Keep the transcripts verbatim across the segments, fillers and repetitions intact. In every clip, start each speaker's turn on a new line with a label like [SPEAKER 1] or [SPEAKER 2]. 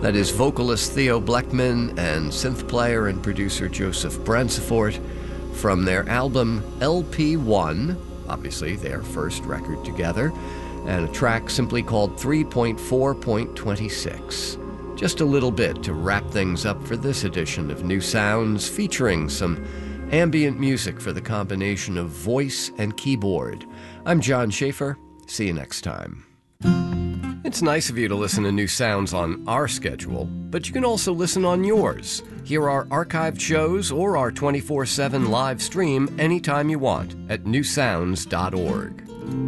[SPEAKER 1] That is vocalist Theo Bleckman and synth player and producer Joseph Bransford from their album L P one, obviously their first record together, and a track simply called three point four point twenty-six. Just a little bit to wrap things up for this edition of New Sounds, featuring some ambient music for the combination of voice and keyboard. I'm John Schaefer. See you next time. It's nice of you to listen to New Sounds on our schedule, but you can also listen on yours. Hear our archived shows or our twenty-four seven live stream anytime you want at new sounds dot org.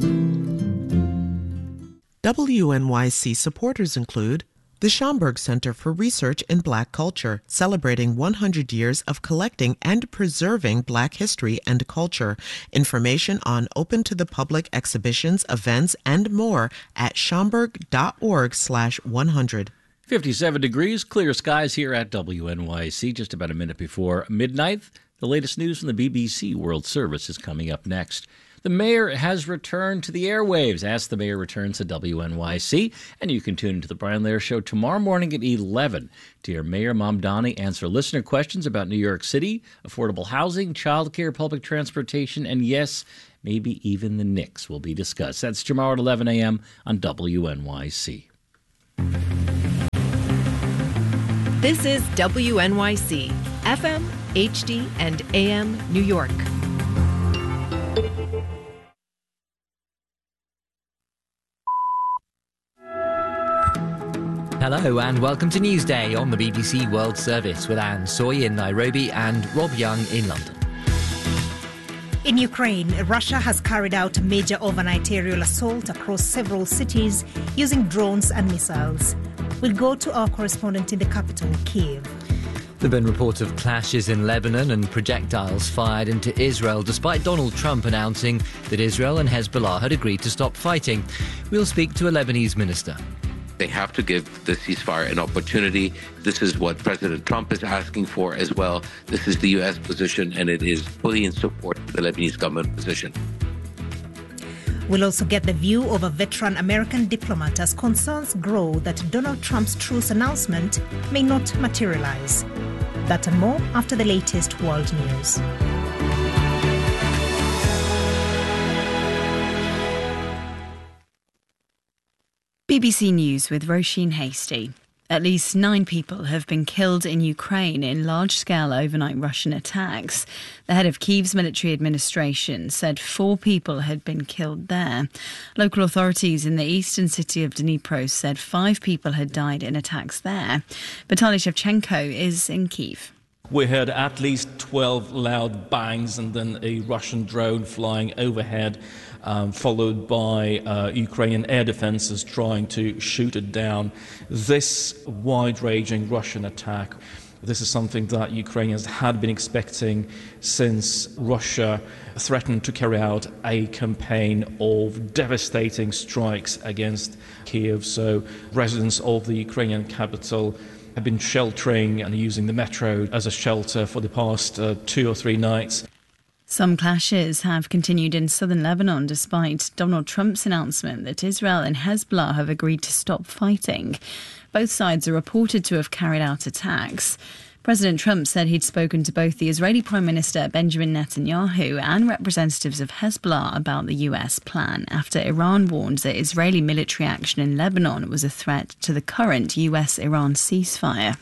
[SPEAKER 2] W N Y C supporters include the Schomburg Center for Research in Black Culture, celebrating one hundred years of collecting and preserving Black history and culture. Information on open-to-the-public exhibitions, events, and more at schomburg.org slash 100.
[SPEAKER 3] fifty-seven degrees, clear skies here at W N Y C, just about a minute before midnight. The latest news from the B B C World Service is coming up next. The mayor has returned to the airwaves. Ask the Mayor returns to W N Y C, and you can tune into the Brian Lehrer Show tomorrow morning at eleven to hear Mayor Mamdani answer listener questions about New York City, affordable housing, childcare, public transportation, and yes, maybe even the Knicks will be discussed. That's tomorrow at eleven a.m. on W N Y C.
[SPEAKER 4] This is W N Y C, F M, H D, and A M New York.
[SPEAKER 5] Hello and welcome to Newsday on the B B C World Service with Anne Soy in Nairobi and Rob Young in London.
[SPEAKER 6] In Ukraine, Russia has carried out a major overnight aerial assault across several cities using drones and missiles. We'll go to our correspondent in the capital, Kyiv.
[SPEAKER 5] There have been reports of clashes in Lebanon and projectiles fired into Israel, despite Donald Trump announcing that Israel and Hezbollah had agreed to stop fighting. We'll speak to a Lebanese minister.
[SPEAKER 7] They have to give the ceasefire an opportunity. This is what President Trump is asking for as well. This is the U S position, and it is fully in support of the Lebanese government position.
[SPEAKER 6] We'll also get the view of a veteran American diplomat as concerns grow that Donald Trump's truce announcement may not materialize. That and more after the latest world news.
[SPEAKER 8] B B C News with Roisin Hasty. At least nine people have been killed in Ukraine in large-scale overnight Russian attacks. The head of Kyiv's military administration said four people had been killed there. Local authorities in the eastern city of Dnipro said five people had died in attacks there. Vitaly Shevchenko is in Kyiv.
[SPEAKER 9] We heard at least twelve loud bangs and then a Russian drone flying overhead, um, followed by uh, Ukrainian air defenses trying to shoot it down. This wide-ranging Russian attack, this is something that Ukrainians had been expecting since Russia threatened to carry out a campaign of devastating strikes against Kyiv. So residents of the Ukrainian capital have been sheltering and using the metro as a shelter for the past uh, two or three nights.
[SPEAKER 8] Some clashes have continued in southern Lebanon despite Donald Trump's announcement that Israel and Hezbollah have agreed to stop fighting. Both sides are reported to have carried out attacks. President Trump said he'd spoken to both the Israeli Prime Minister Benjamin Netanyahu and representatives of Hezbollah about the U S plan after Iran warned that Israeli military action in Lebanon was a threat to the current U S-Iran ceasefire.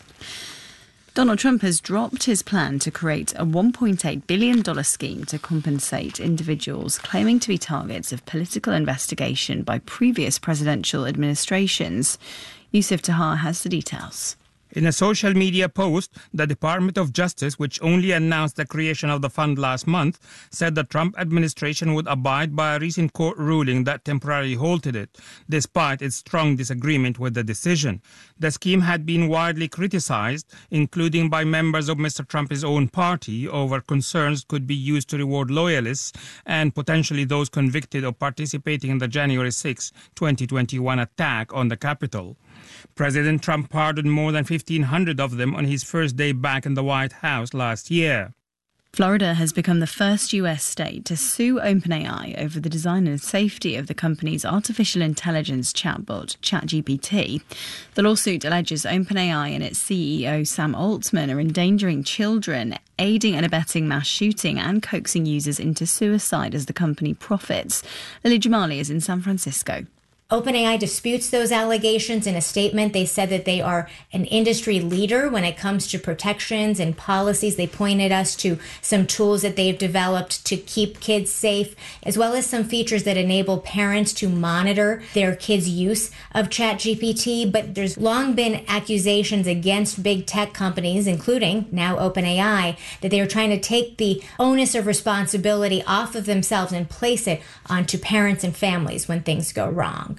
[SPEAKER 8] Donald Trump has dropped his plan to create a one point eight billion dollars scheme to compensate individuals claiming to be targets of political investigation by previous presidential administrations. Yusuf Tahar has the details.
[SPEAKER 10] In a social media post, the Department of Justice, which only announced the creation of the fund last month, said the Trump administration would abide by a recent court ruling that temporarily halted it, despite its strong disagreement with the decision. The scheme had been widely criticized, including by members of Mister Trump's own party, over concerns it could be used to reward loyalists and potentially those convicted of participating in the January sixth, twenty twenty-one attack on the Capitol. President Trump pardoned more than fifteen hundred of them on his first day back in the White House last year.
[SPEAKER 8] Florida has become the first U S state to sue OpenAI over the design and safety of the company's artificial intelligence chatbot, ChatGPT. The lawsuit alleges OpenAI and its C E O Sam Altman are endangering children, aiding and abetting mass shooting and coaxing users into suicide as the company profits. Lily Jamali is in San Francisco.
[SPEAKER 11] OpenAI disputes those allegations. In a statement, they said that they are an industry leader when it comes to protections and policies. They pointed us to some tools that they've developed to keep kids safe, as well as some features that enable parents to monitor their kids' use of ChatGPT. But there's long been accusations against big tech companies, including now OpenAI, that they are trying to take the onus of responsibility off of themselves and place it onto parents and families when things go wrong.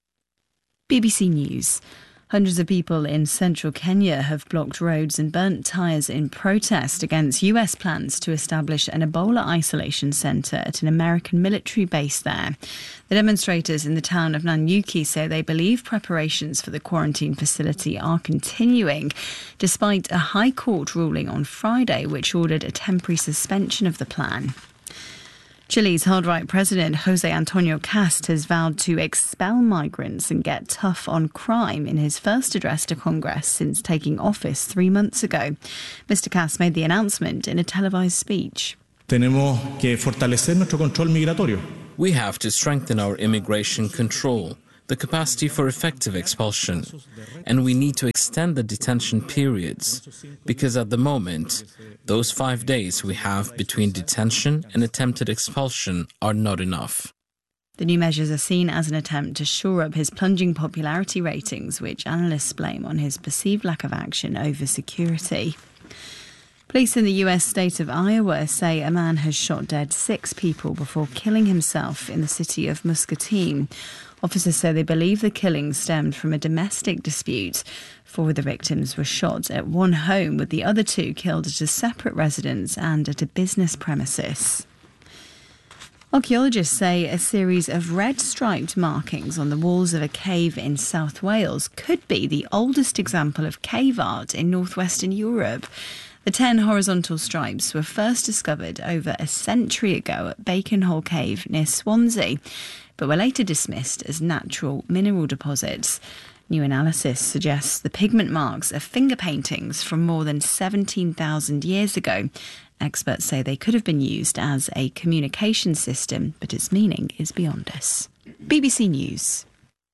[SPEAKER 8] B B C News. Hundreds of people in central Kenya have blocked roads and burnt tyres in protest against U S plans to establish an Ebola isolation centre at an American military base there. The demonstrators in the town of Nanyuki say they believe preparations for the quarantine facility are continuing, despite a High Court ruling on Friday which ordered a temporary suspension of the plan. Chile's hard-right president Jose Antonio Cast has vowed to expel migrants and get tough on crime in his first address to Congress since taking office three months ago. Mister Cast made the announcement in a televised speech.
[SPEAKER 12] Tenemos que fortalecer nuestro control migratorio.
[SPEAKER 13] We have to strengthen our immigration control, the capacity for effective expulsion, and we need to extend the detention periods, because at the moment, those five days we have between detention and attempted expulsion are not enough.
[SPEAKER 8] The new measures are seen as an attempt to shore up his plunging popularity ratings, which analysts blame on his perceived lack of action over security. Police in the U S state of Iowa say a man has shot dead six people before killing himself in the city of Muscatine. Officers say they believe the killing stemmed from a domestic dispute. Four of the victims were shot at one home, with the other two killed at a separate residence and at a business premises. Archaeologists say a series of red striped markings on the walls of a cave in South Wales could be the oldest example of cave art in northwestern Europe. The ten horizontal stripes were first discovered over a century ago at Bacon Hole Cave near Swansea, but were later dismissed as natural mineral deposits. New analysis suggests the pigment marks are finger paintings from more than seventeen thousand years ago. Experts say they could have been used as a communication system, but its meaning is beyond us. B B C News.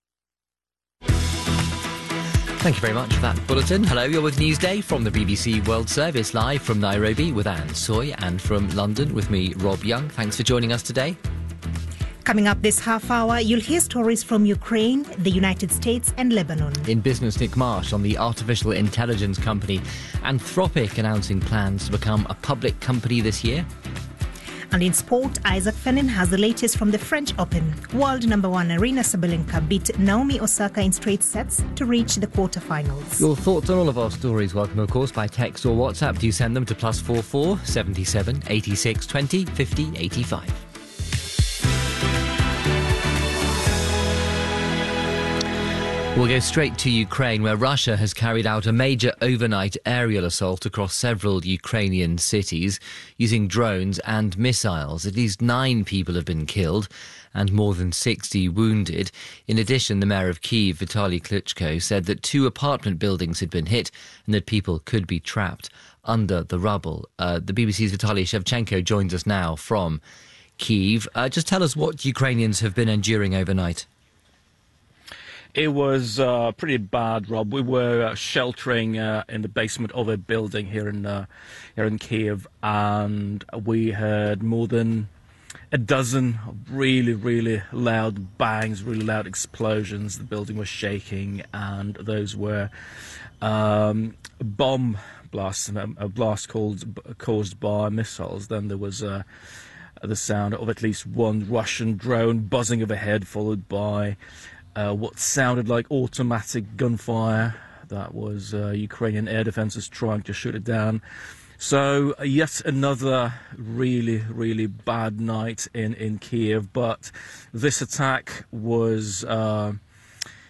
[SPEAKER 5] Thank you very much for that bulletin. Hello, you're with Newsday from the B B C World Service, live from Nairobi with Anne Soy, and from London with me, Rob Young. Thanks for joining us today.
[SPEAKER 6] Coming up this half hour, you'll hear stories from Ukraine, the United States and Lebanon.
[SPEAKER 5] In business, Nick Marsh on the artificial intelligence company Anthropic announcing plans to become a public company this year.
[SPEAKER 6] And in sport, Isaac Fennin has the latest from the French Open. World number one Aryna Sabalenka beat Naomi Osaka in straight sets to reach the quarterfinals.
[SPEAKER 5] Your thoughts on all of our stories, welcome of course by text or WhatsApp. Do send them to plus four four seventy-seven eighty-six twenty fifty eighty-five. We'll go straight to Ukraine, where Russia has carried out a major overnight aerial assault across several Ukrainian cities using drones and missiles. At least nine people have been killed and more than sixty wounded. In addition, the mayor of Kyiv, Vitaly Klitschko, said that two apartment buildings had been hit and that people could be trapped under the rubble. Uh, the B B C's Vitaly Shevchenko joins us now from Kyiv. Uh, just tell us what Ukrainians have been enduring overnight.
[SPEAKER 9] It was uh, pretty bad, Rob. We were uh, sheltering uh, in the basement of a building here in uh, here in Kyiv, and we heard more than a dozen really, really loud bangs, really loud explosions. The building was shaking, and those were um, bomb blasts, a blast called, caused by missiles. Then there was uh, the sound of at least one Russian drone buzzing overhead, followed by Uh, what sounded like automatic gunfire. That was uh, Ukrainian air defenses trying to shoot it down. So uh, yet another really, really bad night in, in Kyiv. But this attack was uh,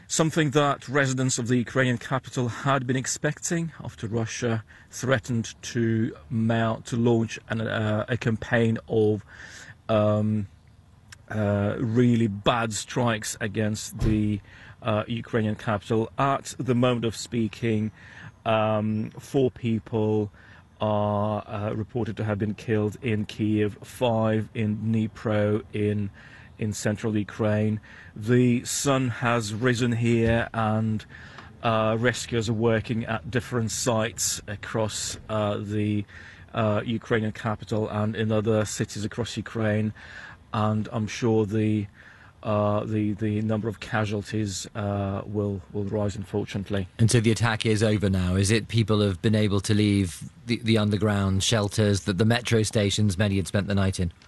[SPEAKER 9] something that residents of the Ukrainian capital had been expecting after Russia threatened to mount to launch an, uh, a campaign of um, uh, really bad strikes against the uh, Ukrainian capital. At the moment of speaking, um, four people are uh, reported to have been killed in Kiev, five in Dnipro in in central Ukraine. The sun has risen here, and uh, rescuers are working at different sites across uh, the uh, Ukrainian capital and in other cities across Ukraine. And I'm sure the uh, the the number of casualties uh, will will rise, unfortunately.
[SPEAKER 5] And so the attack is over now. Is it people have been able to leave the, the underground shelters, the, the metro stations many had spent the night in?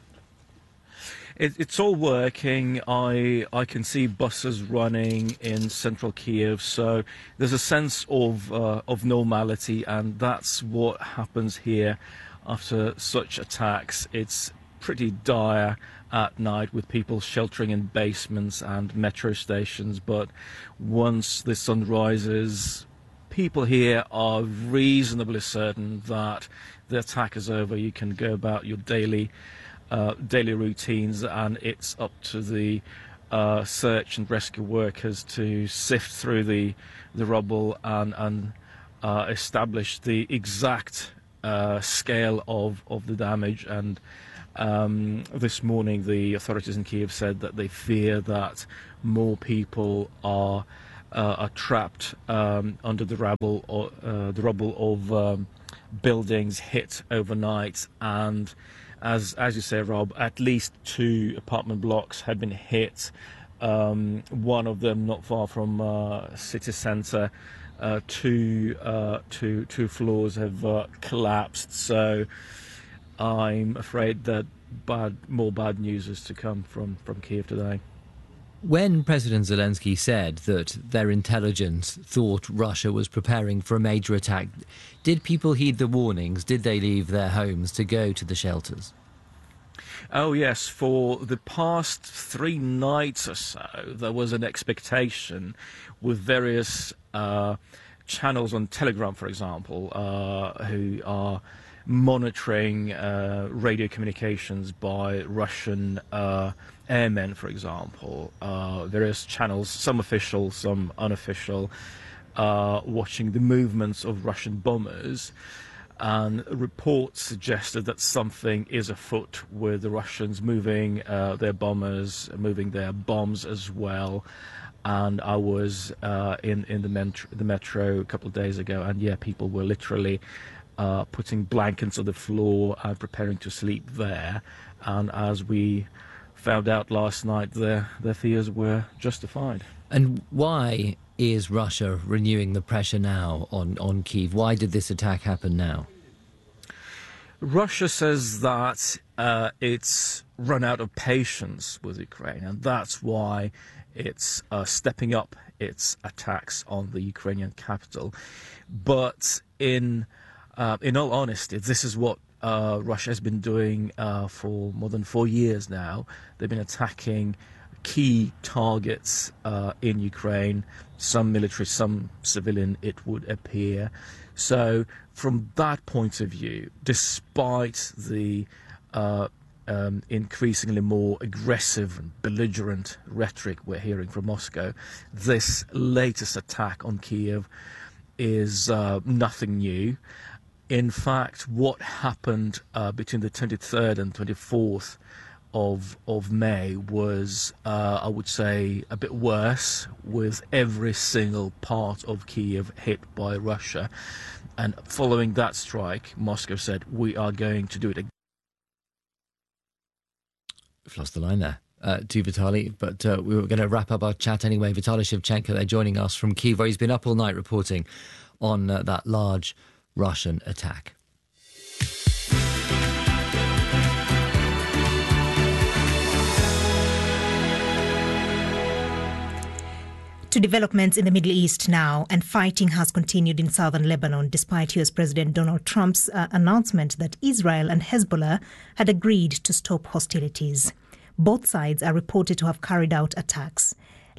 [SPEAKER 9] It, it's all working. I I can see buses running in central Kiev, so there's a sense of uh, of normality, and that's what happens here after such attacks. It's pretty dire at night with people sheltering in basements and metro stations, but once the sun rises, people here are reasonably certain that the attack is over. You can go about your daily uh, daily routines, and it's up to the uh, search and rescue workers to sift through the the rubble and and uh, establish the exact uh, scale of of the damage. And Um, this morning, the authorities in Kiev said that they fear that more people are uh, are trapped um, under the rubble, or, uh, the rubble of um, buildings hit overnight. And as as you say, Rob, at least two apartment blocks had been hit. Um, one of them not far from uh, city centre. Uh, two uh, two two floors have uh, collapsed. So I'm afraid that bad, more bad news is to come from, from Kiev today.
[SPEAKER 5] When President Zelensky said that their intelligence thought Russia was preparing for a major attack, did people heed the warnings? Did they leave their homes to go to the shelters?
[SPEAKER 9] Oh, yes. For the past three nights or so, there was an expectation with various uh, channels on Telegram, for example, uh, who are monitoring uh, radio communications by Russian uh, airmen, for example, uh, various channels, some official, some unofficial, uh, watching the movements of Russian bombers. And reports suggested that something is afoot with the Russians moving uh, their bombers, moving their bombs as well. And I was uh, in, in the, metro, the metro a couple of days ago, and yeah, people were literally Uh, putting blankets on the floor and preparing to sleep there. And as we found out last night, their, their fears were justified.
[SPEAKER 5] And why is Russia renewing the pressure now on, on Kyiv? Why did this attack happen now?
[SPEAKER 9] Russia says that uh, it's run out of patience with Ukraine, and that's why it's uh, stepping up its attacks on the Ukrainian capital. But in Uh, in all honesty, this is what uh, Russia has been doing uh, for more than four years now. They've been attacking key targets uh, in Ukraine, some military, some civilian, it would appear. So from that point of view, despite the uh, um, increasingly more aggressive and belligerent rhetoric we're hearing from Moscow, this latest attack on Kiev is uh, nothing new. In fact, what happened uh, between the twenty-third and twenty-fourth of of May was, uh, I would say, a bit worse, with every single part of Kiev hit by Russia. And following that strike, Moscow said, we are going to do it again.
[SPEAKER 5] We've lost the line there uh, to Vitaly, but uh, we were going to wrap up our chat anyway. Vitaly Shevchenko, they're joining us from Kyiv, where he's been up all night reporting on uh, that large Russian attack.
[SPEAKER 6] To developments in the Middle East now, and fighting has continued in southern Lebanon despite U S President Donald Trump's uh, announcement that Israel and Hezbollah had agreed to stop hostilities. Both sides are reported to have carried out attacks.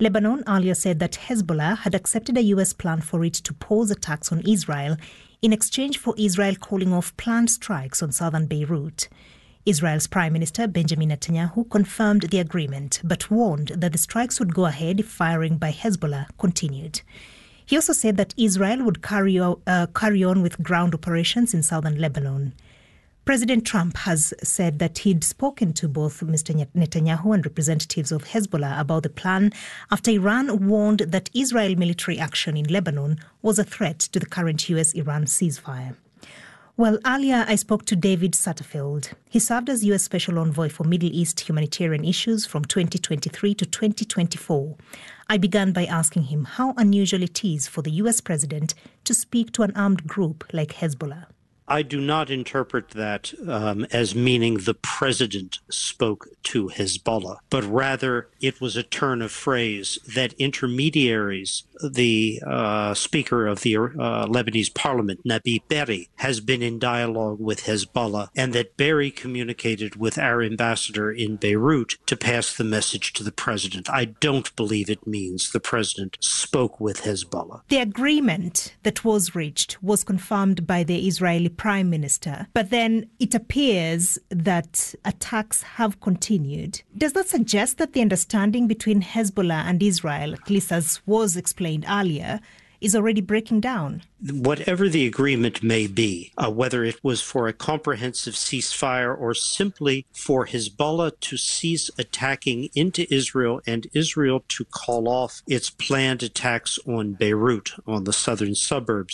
[SPEAKER 6] Lebanon earlier said that Hezbollah had accepted a U S plan for it to pause attacks on Israel in exchange for Israel calling off planned strikes on southern Beirut. Israel's Prime Minister Benjamin Netanyahu confirmed the agreement but warned that the strikes would go ahead if firing by Hezbollah continued. He also said that Israel would carry, uh, carry on with ground operations in southern Lebanon. President Trump has said that he'd spoken to both Mister Netanyahu and representatives of Hezbollah about the plan after Iran warned that Israel military action in Lebanon was a threat to the current U S Iran ceasefire. Well, earlier I spoke to David Satterfield. He served as U S Special Envoy for Middle East humanitarian issues from twenty twenty-three to twenty twenty-four. I began by asking him how unusual it is for the U S president to speak to an armed group like Hezbollah.
[SPEAKER 14] I do not interpret that um, as meaning the president spoke to Hezbollah, but rather it was a turn of phrase that intermediaries, the uh, Speaker of the uh, Lebanese Parliament, Nabi Berri, has been in dialogue with Hezbollah, and that Berri communicated with our ambassador in Beirut to pass the message to the president. I don't believe it means the president spoke with Hezbollah.
[SPEAKER 6] The agreement that was reached was confirmed by the Israeli Prime Minister, but then it appears that attacks have continued. Does that suggest that the understanding between Hezbollah and Israel, at least as was explained earlier, is already breaking down?
[SPEAKER 14] Whatever the agreement may be, uh, whether it was for a comprehensive ceasefire or simply for Hezbollah to cease attacking into Israel and Israel to call off its planned attacks on Beirut, on the southern suburbs,